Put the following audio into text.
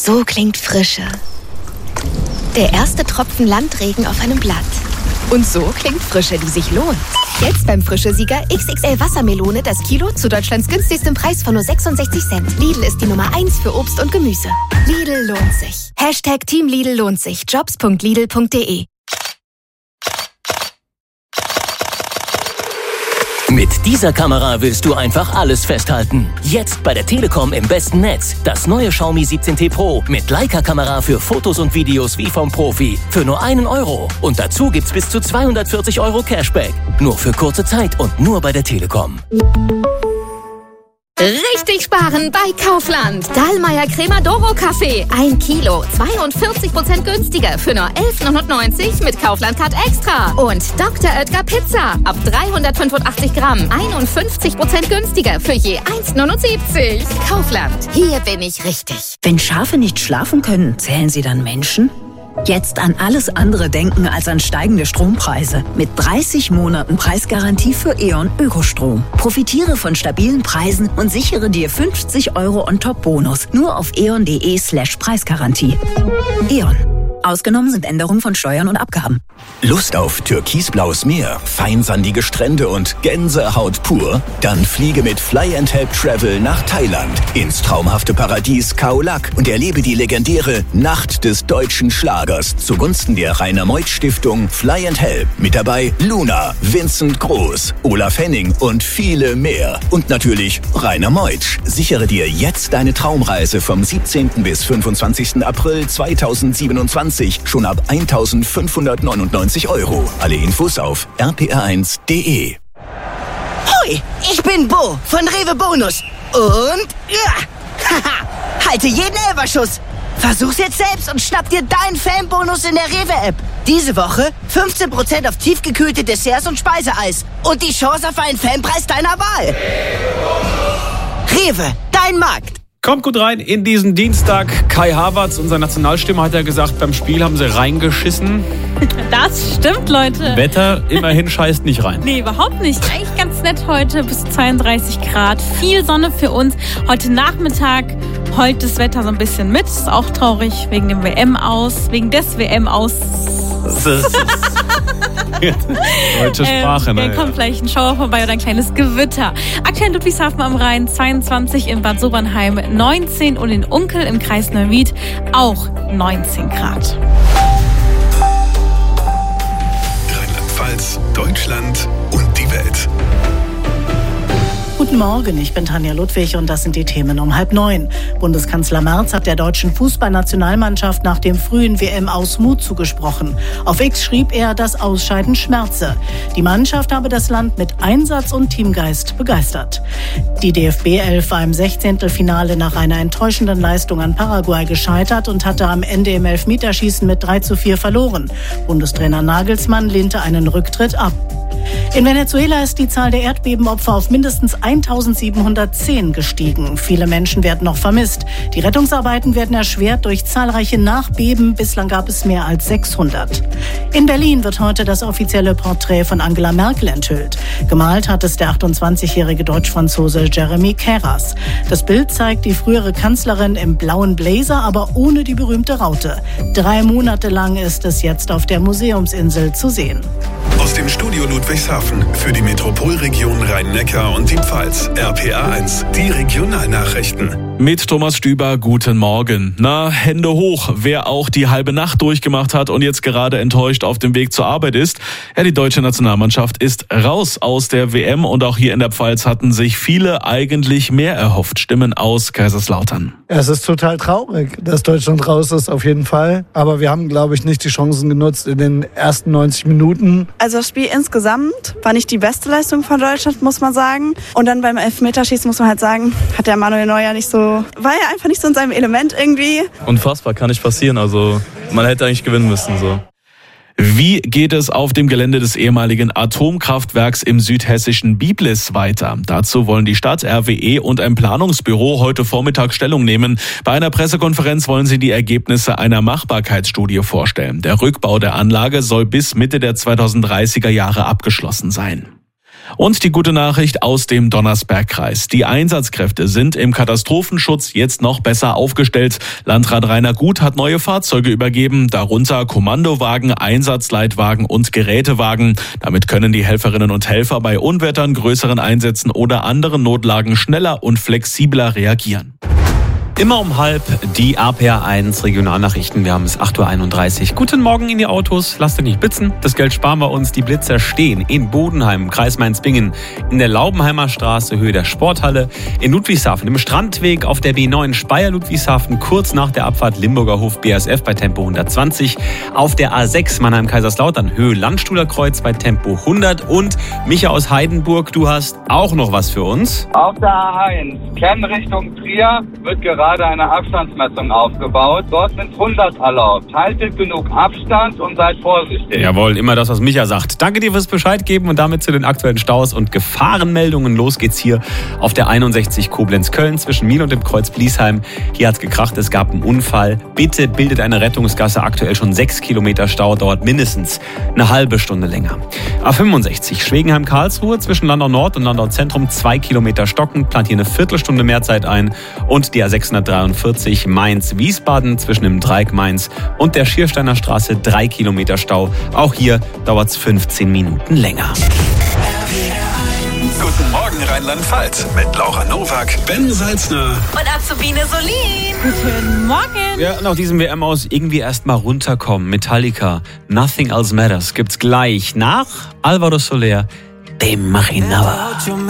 So klingt Frische. Der erste Tropfen Landregen auf einem Blatt. Und so klingt Frische, die sich lohnt. Jetzt beim Frische-Sieger XXL Wassermelone das Kilo zu Deutschlands günstigstem Preis von nur 66 Cent. Lidl ist die Nummer 1 für Obst und Gemüse. Lidl lohnt sich. #Team Lidl lohnt sich. Jobs.lidl.de. Mit dieser Kamera willst du einfach alles festhalten. Jetzt bei der Telekom im besten Netz. Das neue Xiaomi 17T Pro mit Leica-Kamera für Fotos und Videos wie vom Profi. Für nur €1. Und dazu gibt's bis zu 240 € Cashback. Nur für kurze Zeit und nur bei der Telekom. Richtig sparen bei Kaufland. Dahlmeier Crema Doro Kaffee. 1 Kilo, 42% günstiger für nur 11,99 mit Kaufland Card Extra. Und Dr. Oetker Pizza. Ab 385 Gramm, 51% günstiger für je 1,79. Kaufland. Hier bin ich richtig. Wenn Schafe nicht schlafen können, zählen sie dann Menschen? Jetzt an alles andere denken als an steigende Strompreise. Mit 30 Monaten Preisgarantie für E.ON Ökostrom. Profitiere von stabilen Preisen und sichere dir 50 € on top Bonus. Nur auf eon.de/Preisgarantie. E.ON. Ausgenommen sind Änderungen von Steuern und Abgaben. Lust auf türkisblaues Meer, feinsandige Strände und Gänsehaut pur? Dann fliege mit Fly & Help Travel nach Thailand ins traumhafte Paradies Khao Lak und erlebe die legendäre Nacht des deutschen Schlagers zugunsten der Rainer-Meuth-Stiftung Fly & Help. Mit dabei Luna, Vincent Groß, Olaf Henning und viele mehr. Und natürlich Rainer Meuth. Sichere dir jetzt deine Traumreise vom 17. bis 25. April 2027 schon ab 1.599 €. Alle Infos auf rpr1.de. Hoi, ich bin Bo von Rewe Bonus. Und ja, halte jeden Elferschuss. Versuch's jetzt selbst und schnapp dir deinen Fanbonus in der Rewe-App. Diese Woche 15% auf tiefgekühlte Desserts und Speiseeis. Und die Chance auf einen Fanpreis deiner Wahl. Rewe, dein Markt. Kommt gut rein in diesen Dienstag. Kai Havertz, unser Nationalstürmer, hat ja gesagt, beim Spiel haben sie reingeschissen. Das stimmt, Leute. Wetter immerhin scheißt nicht rein. Nee, überhaupt nicht. Eigentlich ganz nett heute, bis 32 Grad. Viel Sonne für uns. Heute Nachmittag heult das Wetter so ein bisschen mit. Ist auch traurig wegen dem WM-Aus. Wegen des WM-Aus. Deutsche Sprache, ne? Da kommt vielleicht ein Schauer vorbei oder ein kleines Gewitter. Aktuell in Ludwigshafen am Rhein 22, in Bad Sobernheim 19 und in Unkel im Kreis Neuwied auch 19 Grad. Rheinland-Pfalz, Deutschland und die Welt. Guten Morgen, ich bin Tanja Ludwig und das sind die Themen um 8:30. Bundeskanzler Merz hat der deutschen Fußballnationalmannschaft nach dem frühen WM-Aus Mut zugesprochen. Auf X schrieb er, das Ausscheiden schmerze. Die Mannschaft habe das Land mit Einsatz und Teamgeist begeistert. Die DFB-11 war im 16. Finale nach einer enttäuschenden Leistung an Paraguay gescheitert und hatte am Ende im Elfmeterschießen mit 3:4 verloren. Bundestrainer Nagelsmann lehnte einen Rücktritt ab. In Venezuela ist die Zahl der Erdbebenopfer auf mindestens 1.710 gestiegen. Viele Menschen werden noch vermisst. Die Rettungsarbeiten werden erschwert durch zahlreiche Nachbeben. Bislang gab es mehr als 600. In Berlin wird heute das offizielle Porträt von Angela Merkel enthüllt. Gemalt hat es der 28-jährige Deutsch-Franzose Jeremy Carras. Das Bild zeigt die frühere Kanzlerin im blauen Blazer, aber ohne die berühmte Raute. 3 Monate lang ist es jetzt auf der Museumsinsel zu sehen. Aus dem Studio Ludwigshafen für die Metropolregion Rhein-Neckar und die Pfalz. RPR1, die Regionalnachrichten. Mit Thomas Stüber, guten Morgen. Na, Hände hoch, wer auch die halbe Nacht durchgemacht hat und jetzt gerade enttäuscht auf dem Weg zur Arbeit ist. Ja, die deutsche Nationalmannschaft ist raus aus der WM und auch hier in der Pfalz hatten sich viele eigentlich mehr erhofft. Stimmen aus Kaiserslautern. Es ist total traurig, dass Deutschland raus ist, auf jeden Fall. Aber wir haben, glaube ich, nicht die Chancen genutzt in den ersten 90 Minuten. Also das Spiel insgesamt war nicht die beste Leistung von Deutschland, muss man sagen. Und dann beim Elfmeterschießen muss man halt sagen, hat der Manuel Neuer war ja einfach nicht so in seinem Element irgendwie. Unfassbar, kann nicht passieren. Also man hätte eigentlich gewinnen müssen. So. Wie geht es auf dem Gelände des ehemaligen Atomkraftwerks im südhessischen Biblis weiter? Dazu wollen die Stadt, RWE und ein Planungsbüro heute Vormittag Stellung nehmen. Bei einer Pressekonferenz wollen sie die Ergebnisse einer Machbarkeitsstudie vorstellen. Der Rückbau der Anlage soll bis Mitte der 2030er Jahre abgeschlossen sein. Und die gute Nachricht aus dem Donnersbergkreis. Die Einsatzkräfte sind im Katastrophenschutz jetzt noch besser aufgestellt. Landrat Rainer Gut hat neue Fahrzeuge übergeben, darunter Kommandowagen, Einsatzleitwagen und Gerätewagen. Damit können die Helferinnen und Helfer bei Unwettern, größeren Einsätzen oder anderen Notlagen schneller und flexibler reagieren. Immer um 12:30 die RPR1 Regionalnachrichten. Wir haben es 8:31 Uhr. Guten Morgen in die Autos. Lasst euch nicht blitzen. Das Geld sparen wir uns. Die Blitzer stehen in Bodenheim, Kreis Mainz-Bingen, in der Laubenheimer Straße, Höhe der Sporthalle, in Ludwigshafen, im Strandweg auf der B9 Speyer-Ludwigshafen, kurz nach der Abfahrt Limburger Hof BASF bei Tempo 120, auf der A6 Mannheim-Kaiserslautern, Höhe Landstuhler Kreuz bei Tempo 100 und Micha aus Heidenburg, du hast auch noch was für uns. Auf der A1, Kennrichtung Trier, wird gerade eine Abstandsmessung aufgebaut. Dort sind 100 erlaubt. Haltet genug Abstand und seid vorsichtig. Jawohl, immer das, was Micha sagt. Danke dir fürs Bescheid geben und damit zu den aktuellen Staus und Gefahrenmeldungen. Los geht's hier auf der 61 Koblenz-Köln zwischen Miel und dem Kreuz Bliesheim. Hier hat's gekracht, es gab einen Unfall. Bitte bildet eine Rettungsgasse aktuell schon 6 Kilometer Stau, dauert mindestens eine halbe Stunde länger. A65 Schwegenheim-Karlsruhe zwischen Landau Nord und Landau Zentrum 2 Kilometer stocken, plant hier eine Viertelstunde mehr Zeit ein. Und die A643 Mainz-Wiesbaden zwischen dem Dreieck Mainz und der Schiersteiner Straße 3 Kilometer Stau. Auch hier dauert es 15 Minuten länger. Guten Morgen Rheinland-Pfalz mit Laura Nowak, Ben Salzner und Azubine Solin. Guten Morgen. Ja, nach diesem WM aus irgendwie erst mal runterkommen. Metallica, Nothing Else Matters gibt's gleich nach Álvaro Soler, dem Machinaba.